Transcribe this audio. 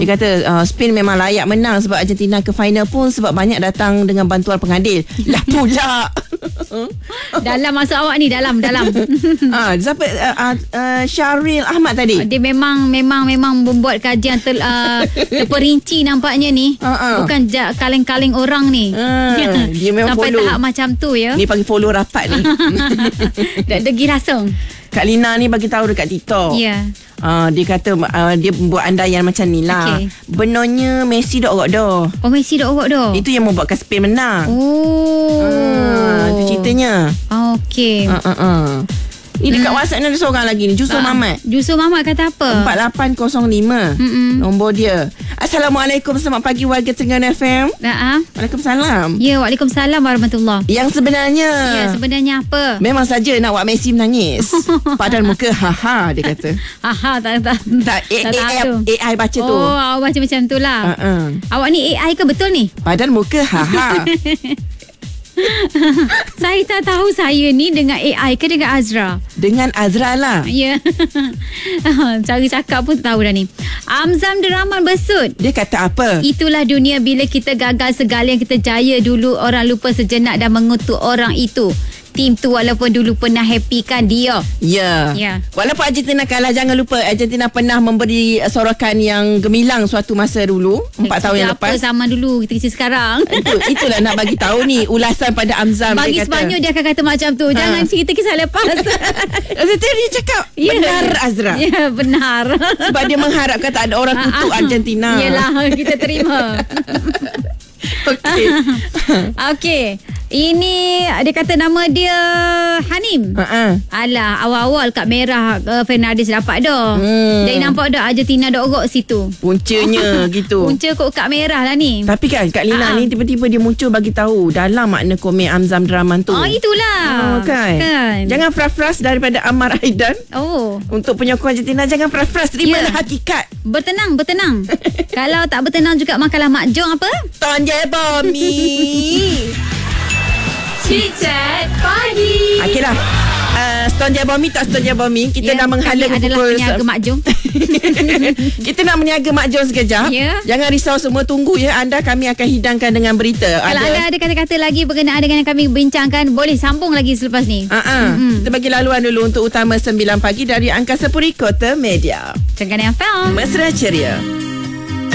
Dia kata Spain memang layak menang sebab Argentina ke final pun sebab banyak datang dengan bantuan pengadil. Lah pula. Dalam masa awak ni, dalam. Siapa Syaril Ahmad tadi? Dia memang membuat kajian terperinci nampaknya ni. Bukan kaleng-kaleng orang ni. Dia memang sampai follow tahap macam tu ya. Ni panggil follow rapat ni. Dah degi langsung. Kak Lina ni bagi tahu dekat TikTok. Ya. Dia kata dia buat andaian macam ni lah. Okay. Benarnya Messi dah ogok dah. Oh, Messi dah ogok dah. Itu yang membuatkan Spain menang. Itu ceritanya. Okey. Ni dekat WhatsApp ni ada seorang lagi ni, Jusuf Mamat. Jusuf Mamat kata apa? 4805. Nombor dia. Assalamualaikum, selamat pagi warga Terengganu FM. Waalaikumsalam. Ya, waalaikumsalam warahmatullahi. Yang sebenarnya. Ya, sebenarnya apa? Memang saja nak buat Messi menangis. Padan muka haha dia kata. Tak AI baca tu. Oh, awak baca macam tu lah. Awak ni AI ke betul ni? Padan muka haha. Saya tak tahu saya ni dengan AI ke dengan Azra. Dengan Azra lah. Ya. Cara cakap pun tahu dah ni. Amzam Deraman bersut. Dia kata apa? Itulah dunia bila kita gagal segala yang kita jaya dulu, orang lupa sejenak dan mengutuk orang itu. Tim tu walaupun dulu pernah happykan dia. Ya. Walaupun Argentina kalah, jangan lupa Argentina pernah memberi sorokan yang gemilang suatu masa dulu, 4 tahun yang lepas. Apa zaman dulu, kita kecil sekarang. Itulah nak bagi tahu ni ulasan pada Amzam. Bagi Sepanyol dia akan kata macam tu. Jangan cerita kisah lepas. Dia cakap benar Azra. Ya, benar. Sebab dia mengharapkan tak ada orang kutuk Argentina. Yelah, kita terima. Okey. Ini dia kata nama dia Hanim. Alah, awal-awal kad merah Fernandes dapat dah. Jadi nampak dah Argentina dah orok situ. Puncanya gitu. Punca kok kad merah lah ni. Tapi kan Kak Lina ni tiba-tiba dia muncul bagi tahu dalam makna komen Amzam Deraman tu. Itulah. Kan. Jangan frustras daripada Ammar Aidan. Untuk penyokong Argentina, jangan frustras, terimalah hakikat. Bertenang. Kalau tak bertenang juga makanlah Mak Jong apa? Tonje Bomi. Chit-chat pagi. Okeylah. Stonja Bomi tak Stonja Bomi, kita dah menghala pukul peniaga Mak Jong. Kita nak meniaga Mak Jong sekejap. Jangan risau semua, tunggu ya anda, kami akan hidangkan dengan berita. Kalau anda ada kata-kata lagi berkenaan dengan yang kami bincangkan, boleh sambung lagi selepas ni. Kita bagi laluan dulu untuk utama 9 pagi dari Angkasa Puri Kota Media. Terengganu FM. Mesra ceria.